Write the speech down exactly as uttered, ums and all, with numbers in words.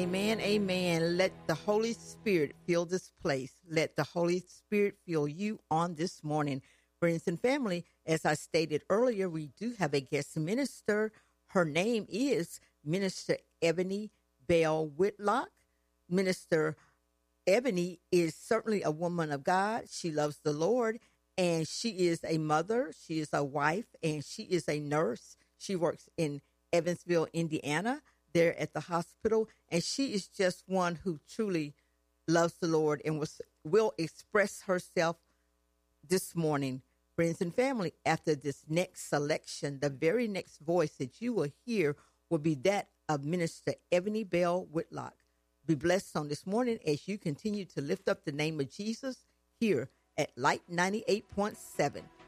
Amen, amen. Let the Holy Spirit fill this place. Let the Holy Spirit fill you on this morning. Friends and family, as I stated earlier, we do have a guest minister. Her name is Minister Ebony Bell Whitlock. Minister Ebony is certainly a woman of God. She loves the Lord, and she is a mother. She is a wife, and she is a nurse. She works in Evansville, Indiana, there at the hospital, and she is just one who truly loves the Lord and was, will express herself this morning. Friends and family, after this next selection, the very next voice that you will hear will be that of Minister Ebony Bell Whitlock. Be blessed on this morning as you continue to lift up the name of Jesus here at Light ninety-eight point seven.